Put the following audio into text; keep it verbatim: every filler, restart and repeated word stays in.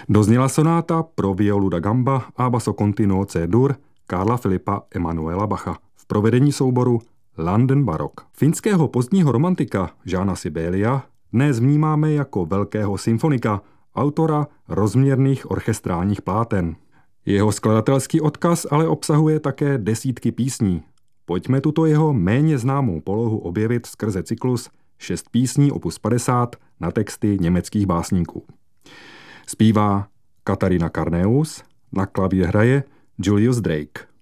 Dozněla sonáta pro violu da gamba a basso continuo C-dur Karla Filipa Emanuela Bacha v provedení souboru London Baroque. Finského pozdního romantika Jána Sibelia dnes vnímáme jako velkého symfonika, autora rozměrných orchestrálních pláten. Jeho skladatelský odkaz ale obsahuje také desítky písní. Pojďme tuto jeho méně známou polohu objevit skrze cyklus šest písní opus padesát na texty německých básníků. Zpívá Katarina Karneus, na klavír hraje Julius Drake.